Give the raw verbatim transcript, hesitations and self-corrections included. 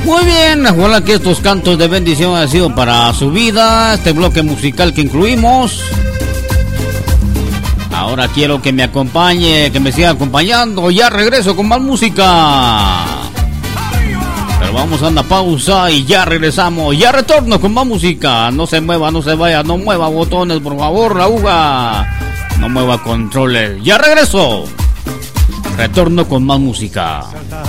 Muy bien, ojalá que estos cantos de bendición hayan sido para su vida, este bloque musical que incluimos. Ahora quiero que me acompañe, que me siga acompañando. Ya regreso con más música. Pero vamos a una pausa y ya regresamos. Ya retorno con más música. No se mueva, no se vaya, no mueva botones, por favor, la aguja. No mueva controles. Ya regreso. Retorno con más música.